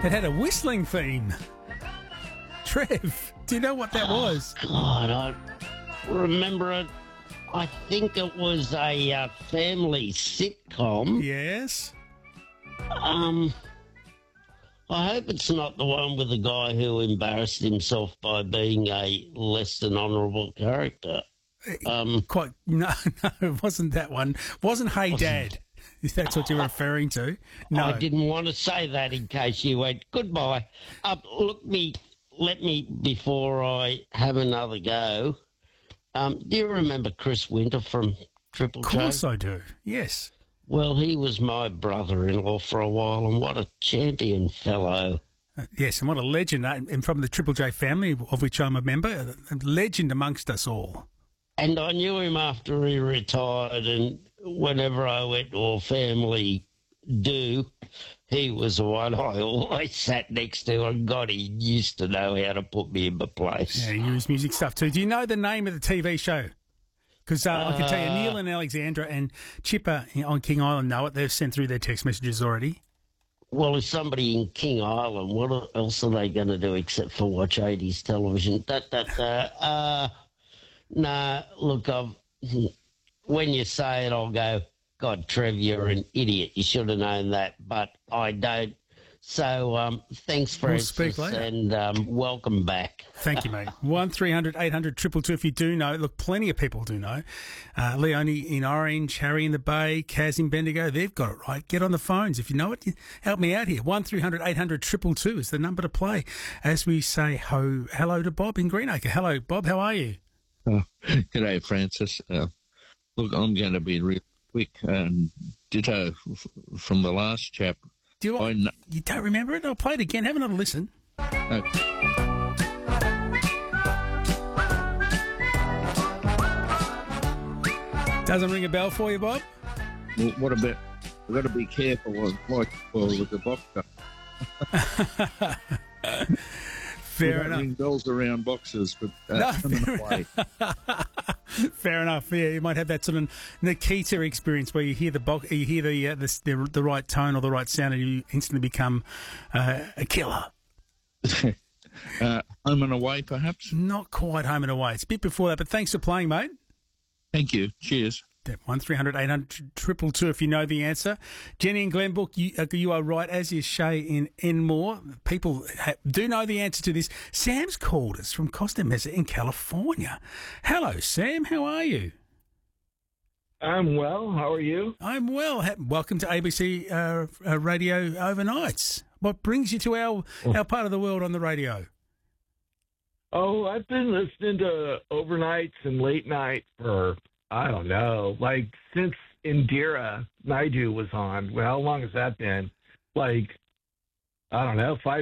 It had a whistling theme. Trev, do you know what that was? God, I remember it. I think it was a family sitcom. Yes. I hope it's not the one with the guy who embarrassed himself by being a less than honourable character. No, it wasn't that one. Wasn't Hey Dad, if that's what you're referring to. No. I didn't want to say that in case you went, goodbye. Let me, before I have another go, do you remember Chris Winter from Triple J? Of course I do, yes. Well, he was my brother-in-law for a while, and what a champion fellow. Yes, and what a legend, and from the Triple J family, of which I'm a member, a legend amongst us all. And I knew him after he retired, and whenever I went to a family do, he was the one I always sat next to, and God, he used to know how to put me in my place. Yeah, he knew his music stuff too. Do you know the name of the TV show? Because I can tell you, Neil and Alexandra and Chipper on King Island know it. They've sent through their text messages already. Well, as somebody in King Island, what else are they going to do except for watch 80s television? Nah, look, when you say it, I'll go, God, Trev, you're an idiot. You should have known that, but I don't. So thanks, Francis, and welcome back. Thank you, mate. 1300 800 222 if you do know. Look, plenty of people do know. Leonie in Orange, Harry in the Bay, Kaz in Bendigo, they've got it right. Get on the phones. If you know it, help me out here. 1300 800 222 is the number to play as we say hello to Bob in Greenacre. Hello, Bob. How are you? G'day, Francis. Look, I'm going to be real quick. Ditto from the last chap. You don't remember it? I'll play it again. Have another listen. Doesn't ring a bell for you, Bob? Well, what about... I've got to be careful with the boxer. Fair enough. Ring bells around boxes, but fair enough. Yeah, you might have that sort of Nikita experience where you hear the right tone or the right sound, and you instantly become a killer. Home and away, perhaps. Not quite home and away. It's a bit before that, but thanks for playing, mate. Thank you. Cheers. 1300 800 222 if you know the answer. Jenny in Glenbrook, you are right, as is Shay in Enmore. People do know the answer to this. Sam's called us from Costa Mesa in California. Hello, Sam. How are you? I'm well. How are you? I'm well. Welcome to ABC Radio Overnights. What brings you to our part of the world on the radio? Oh, I've been listening to overnights and late night for, I don't know, like since Indira Naidu was on. Well, how long has that been? Like, I don't know, 5